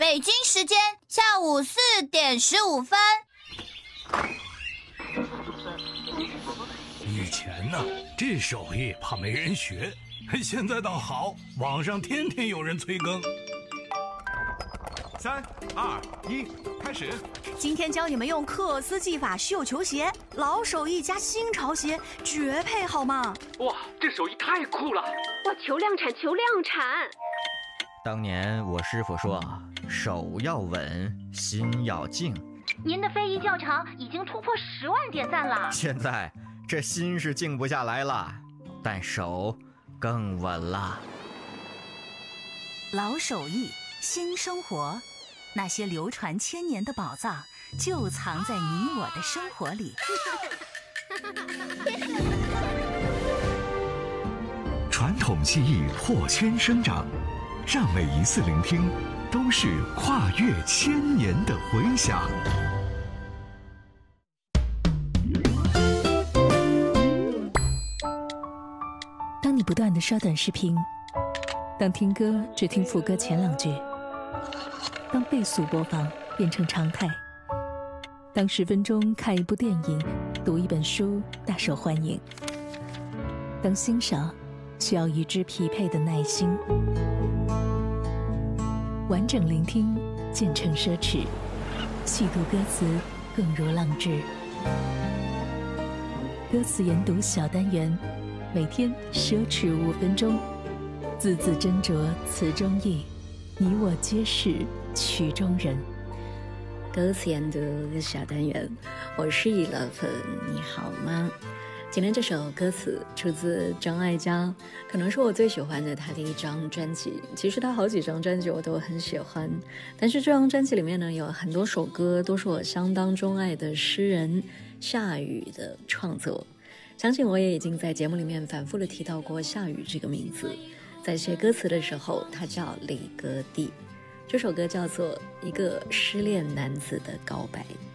北京时间下午4点15分。 以前呢，这手艺怕没人学，现在倒好，网上天天有人催更。 3、2、1，开始。 今天教你们用克斯技法绣球鞋，老手艺加新潮鞋，绝配好吗？ 哇，这手艺太酷了！ 哇，求量产，求量产！ 当年我师傅说，手要稳，心要静。 您的非遗教程已经突破10万点赞了。 现在这心是静不下来了，但手更稳了。 老手艺，新生活，那些流传千年的宝藏，就藏在你我的生活里。 传统技艺破圈生长，让每一次聆听都是跨越千年的回响。 当你不断地刷短视频，当听歌只听副歌前2句，当倍速播放变成常态，当10分钟看一部电影、读一本书大受欢迎，当欣赏需要与之匹配的耐心，完整聆听渐成奢侈，细读歌词更如浪掷。歌词研读小单元，每天奢侈5分钟，字字斟酌词中意，你我皆是曲中人。 歌词研读小单元，我是11，你好吗？今天这首歌词出自张艾嘉，可能是我最喜欢的他的一张专辑。其实他好几张专辑我都很喜欢，但是这张专辑里面呢，有很多首歌都是我相当钟爱的诗人夏雨的创作。相信我也已经在节目里面反复的提到过夏雨这个名字。在写歌词的时候，他叫李格弟。这首歌叫做《一个失恋男子的告白》。